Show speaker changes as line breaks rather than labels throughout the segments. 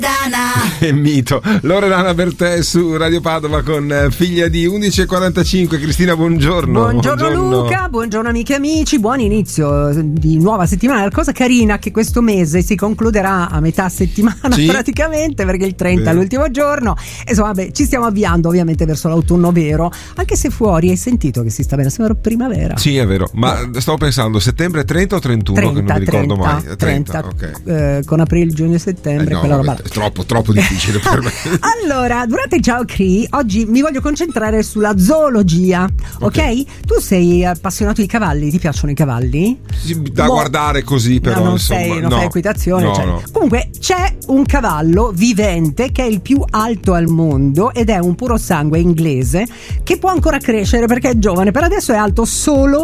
È mito. Loredana Bertè su Radio Padova con Figlia di 11:45. Cristina, buongiorno.
Buongiorno Luca, buongiorno amiche e amici, buon inizio di nuova settimana. La cosa carina è che questo mese si concluderà a metà settimana, sì, praticamente, perché il 30 è l'ultimo giorno. Insomma, vabbè, ci stiamo avviando ovviamente verso l'autunno vero, anche se fuori hai sentito che si sta bene, sembra primavera.
Sì, è vero, ma stavo pensando settembre 30 o 31, 30, che non mi ricordo
30,
mai.
30,
okay.
Con aprile, giugno e settembre,
no,
quella roba.
Troppo difficile per me.
Allora, durante Ciao Cri, oggi mi voglio concentrare sulla zoologia, ok? Tu sei appassionato di cavalli, ti piacciono i cavalli?
Sì, da guardare così, però
no, non
insomma,
fai equitazione,
no,
cioè.
no.
Comunque c'è un cavallo vivente che è il più alto al mondo ed è un puro sangue inglese che può ancora crescere perché è giovane. Per adesso è alto solo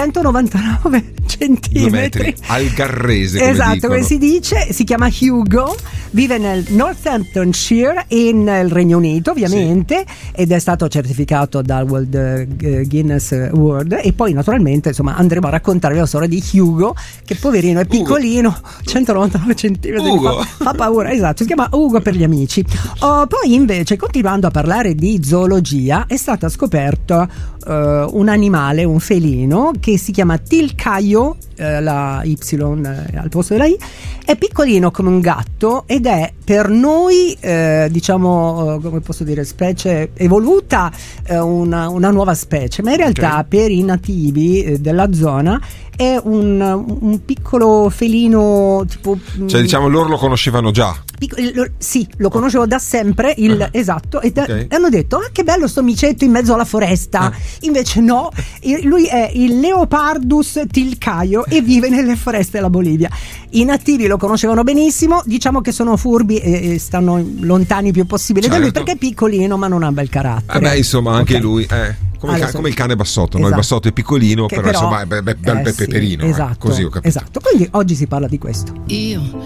199 centimetri.
Al garrese, come
esatto,
dicono.
come si dice. Si chiama Hugo, vive nel Northamptonshire nel Regno Unito ovviamente, sì, ed è stato certificato dal World Guinness World. E poi naturalmente insomma andremo a raccontarvi la storia di Hugo, che poverino è piccolino, 199 centimetri, fa paura, esatto, si chiama Ugo per gli amici. Poi invece, continuando a parlare di zoologia, è stata scoperta un animale, un felino che si chiama Tilcaio, la Y al posto della I, è piccolino come un gatto ed è per noi diciamo come posso dire, specie evoluta, una nuova specie, ma in realtà per i nativi della zona è un piccolo felino tipo,
cioè diciamo loro lo conoscevano già.
Sì, lo conoscevo da sempre, esatto, e hanno detto che bello sto micetto in mezzo alla foresta. Invece no, lui è il Leopardus tilcaio e vive nelle foreste della Bolivia. I nativi lo conoscevano benissimo, diciamo che sono furbi e stanno lontani il più possibile da lui perché è piccolino ma non ha bel carattere.
Beh, insomma, anche lui come il cane bassotto, no? Il bassotto è piccolino, però insomma è bel peperino.
Sì, esatto,
così ho capito.
Esatto, quindi oggi si parla di questo.
Io